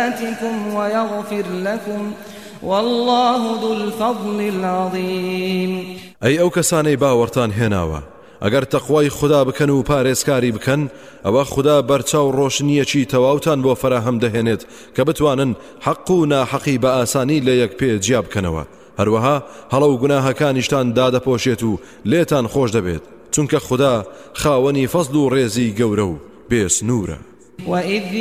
ويغفر لكم والله ذو الفضل العظيم. أي أو كساني باورتان هناوا ئەگەر تەقوای خدا بکەن و پارێزکاری بکەن ئەوە خدا بەرچاو ڕۆشنیەکی تەواوتان بۆ فراهەم دەهێنێت کە بتوانن حەق و ناحەقی بە ئاسانی لە یەک پێ جیا بکەنەوە. هەروەها هەڵە و گوناهەکانیشتان دادەپۆشێت و لێتان خۆش دەبێت چونکە خدا خاوەنی فەزل و ڕێزی گەورە و بێسنوورە.